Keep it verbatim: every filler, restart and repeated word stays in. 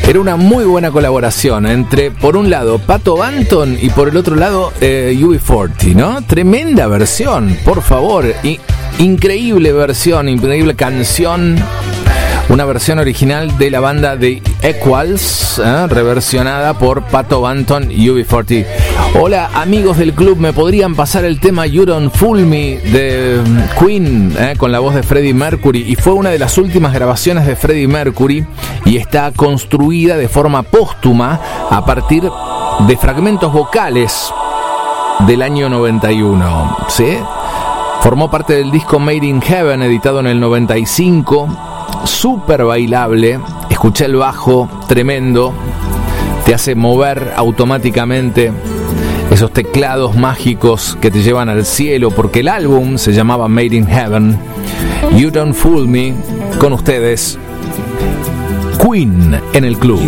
Era una muy buena colaboración entre, por un lado, Pato Banton y por el otro lado, eh, U B cuarenta, ¿no? Tremenda versión, por favor. I- increíble versión, increíble canción. Una versión original de la banda de Equals, ¿eh? reversionada por Pato Banton y U B cuarenta. Hola amigos del club, ¿me podrían pasar el tema You Don't Fool Me de Queen, ¿eh? con la voz de Freddie Mercury? Y fue una de las últimas grabaciones de Freddie Mercury y está construida de forma póstuma a partir de fragmentos vocales del año noventa y uno, ¿sí? Formó parte del disco Made in Heaven, editado en el noventa y cinco. Súper bailable, escuché el bajo, tremendo, te hace mover automáticamente, esos teclados mágicos que te llevan al cielo, porque el álbum se llamaba Made in Heaven. You Don't Fool Me, con ustedes, Queen en el club.